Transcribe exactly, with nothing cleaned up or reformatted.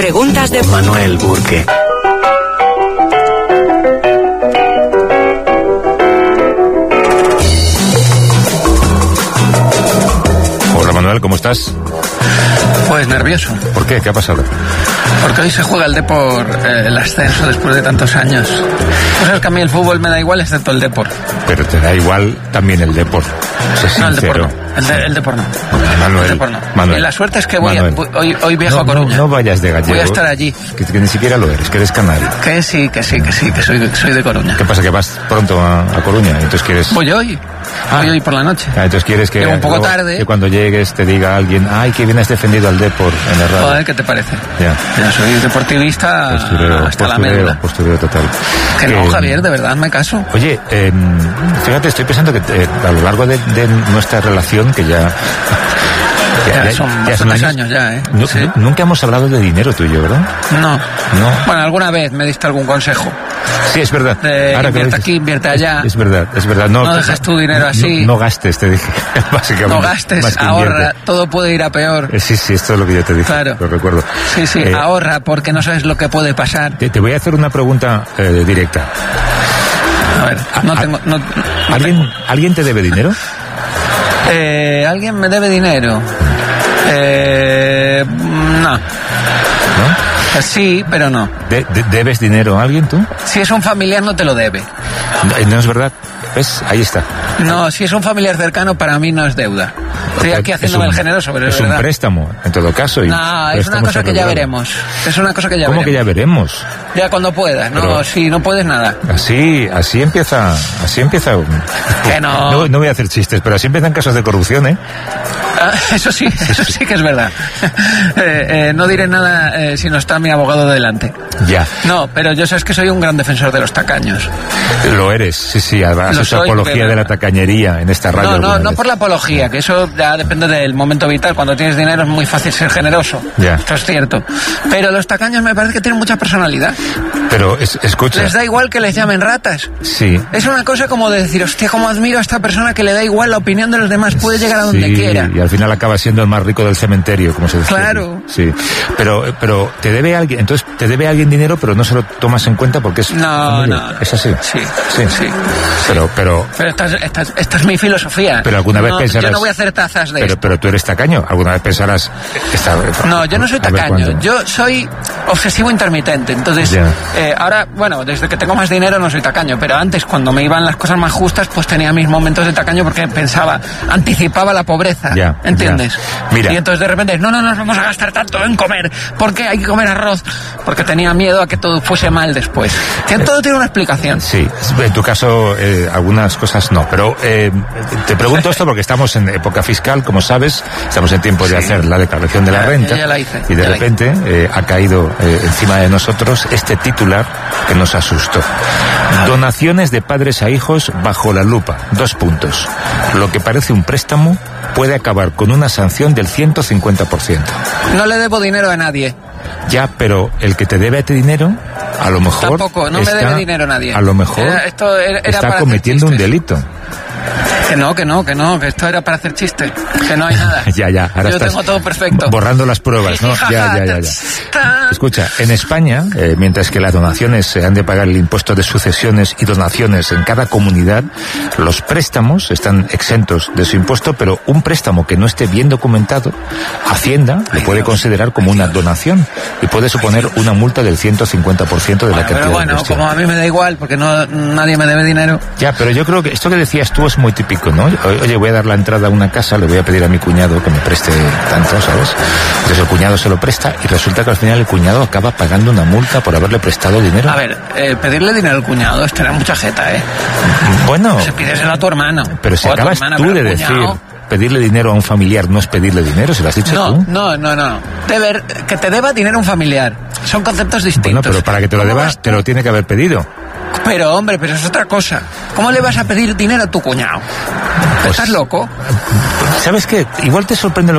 Preguntas de Manuel Burke. Hola Manuel, ¿cómo estás? Pues nervioso. ¿Por qué? ¿Qué ha pasado? Porque hoy se juega el Depor, eh, el ascenso después de tantos años. Pues es que a mí el fútbol me da igual excepto el Depor. Pero te da igual también el Depor. No, el Depor no. El, de, el Depor no. Manuel, el Depor no. Manuel. Y la suerte es que voy a, Manuel. hoy, hoy viajo no, a Coruña. No, no vayas de gallego. Voy a estar allí. Que, que ni siquiera lo eres, que eres canario. Que sí, que sí, que sí, que soy, que soy de Coruña. ¿Qué pasa? ¿Que vas pronto a, a Coruña? Entonces quieres... Voy hoy. Ah. Voy hoy por la noche. Ah, entonces quieres que... Llego un poco luego, tarde. Que cuando llegues te diga alguien, ay, que bien has defendido al Depor en la radio. Joder, ¿qué te parece? Ya. Ya soy deportivista postureo, hasta postureo, la médula. Postureo total. Que no, Javier, de verdad, me caso. Oye, eh, fíjate, estoy pensando que eh, a lo largo de, de nuestra relación, que ya... Ya, ya son ya son años, años ya, ¿eh? No, sí. Nunca hemos hablado de dinero tuyo, ¿verdad? No. No. Bueno, alguna vez me diste algún consejo. Sí, es verdad. De Ahora invierte aquí, invierte allá. Es, es verdad, es verdad. No, no dejes tu dinero así. No, no gastes, te dije. Básicamente. No gastes, ahorra, todo puede ir a peor. Eh, sí, sí, esto es lo que yo te dije. Claro. Lo recuerdo. Sí, sí, eh, ahorra porque no sabes lo que puede pasar. Te, te voy a hacer una pregunta eh, directa. A ver, no a, tengo... No, no ¿alguien, tengo. ¿Alguien te debe dinero? Eh, ¿Alguien me debe dinero? Eh, no. ¿No? Pues sí, pero no. ¿De, de, ¿Debes dinero a alguien tú? Si es un familiar no te lo debe. No, no es verdad. ¿Ves? Ahí está. No, si es un familiar cercano para mí no es deuda. Estoy aquí haciéndome un, el generoso, pero es, es verdad. un préstamo, en todo caso. Y no, es una cosa que ya veremos. Es una cosa que ya ¿Cómo veremos. que ya veremos? Ya cuando puedas, no, pero, si no puedes nada. Así, así empieza, así empieza. Que no. no. No voy a hacer chistes, pero así empiezan casos de corrupción, ¿eh? Ah, eso sí, eso sí que es verdad. eh, eh, no diré nada eh, si no está mi abogado delante. Ya. No, pero yo sabes que soy un gran defensor de los tacaños. Lo eres, sí, sí, has hecho apología pero... de la tacañería en esta radio. No, no, no vez. por la apología, que eso ya depende del momento vital. Cuando tienes dinero es muy fácil ser generoso. Ya. Esto es cierto. Pero los tacaños me parece que tienen mucha personalidad. Pero, es, escucha. Les da igual que les llamen ratas. Sí. Es una cosa como de decir, hostia, cómo admiro a esta persona que le da igual la opinión de los demás, puede llegar a donde sí, quiera. Y al final acaba siendo el más rico del cementerio, como se dice. Claro. Sí. Pero, pero te debe alguien, entonces te debe alguien dinero, pero no se lo tomas en cuenta porque es. No, no, no. Es así. Sí, sí. sí. Pero, pero. Pero esta es, esta es, esta es mi filosofía. Pero alguna vez no, pensarás. Yo no voy a hacer tazas de pero, esto. pero tú eres tacaño. ¿Alguna vez pensarás. Esta, no, yo no soy tacaño. Yo soy obsesivo intermitente. Entonces, eh, ahora, bueno, desde que tengo más dinero no soy tacaño. Pero antes, cuando me iban las cosas más justas, pues tenía mis momentos de tacaño porque pensaba, anticipaba la pobreza. Ya, ¿entiendes? Ya. Mira. Y entonces de repente, no, no, no, nos vamos a gastar tanto en comer. ¿Por qué hay que comer arroz? Porque tenía miedo a que todo fuese mal después. Que todo tiene una explicación. Sí, en tu caso eh, algunas cosas no, pero eh, te pregunto esto porque estamos en época fiscal, como sabes, estamos en tiempo de sí. hacer la declaración de la ya, renta ya la hice, y de ya repente eh, ha caído eh, encima de nosotros este titular que nos asustó. Donaciones de padres a hijos bajo la lupa, dos puntos. Lo que parece un préstamo puede acabar con una sanción del ciento cincuenta por ciento. No le debo dinero a nadie. Ya, pero el que te debe a ti dinero, a lo mejor... Tampoco, no está, me debe dinero a nadie. A lo mejor era, esto era, era está para cometiendo un delito. Que no, que no, que no, que esto era para hacer chiste, que no hay nada. ya, ya, ahora Yo estás tengo todo perfecto. Borrando las pruebas, ¿no? ya, ya, ya, ya. Escucha, en España, eh, mientras que las donaciones se han de pagar el impuesto de sucesiones y donaciones en cada comunidad, los préstamos están exentos de su impuesto, pero un préstamo que no esté bien documentado, Hacienda lo puede considerar como una donación y puede suponer una multa del ciento cincuenta por ciento de la cantidad. Pero bueno, como a mí me da igual, porque no nadie me debe dinero. Ya, pero yo creo que esto que decías tú es muy típico, ¿no? Oye, voy a dar la entrada a una casa, le voy a pedir a mi cuñado que me preste tanto, ¿sabes? Entonces el cuñado se lo presta y resulta que al final el cuñado acaba pagando una multa por haberle prestado dinero. A ver, eh, pedirle dinero al cuñado es tener mucha jeta, ¿eh? Bueno... Se pídeselo a tu hermano. Pero si acabas hermana, tú de decir... pedirle dinero a un familiar no es pedirle dinero, ¿se lo has dicho no, tú? No, no, no. Deber, que te deba dinero un familiar. Son conceptos distintos. Bueno, pero para que te lo deba, te lo tiene que haber pedido. Pero, hombre, pero es otra cosa. ¿Cómo le vas a pedir dinero a tu cuñado? Pues, ¿estás loco? ¿Sabes qué? Igual te sorprende lo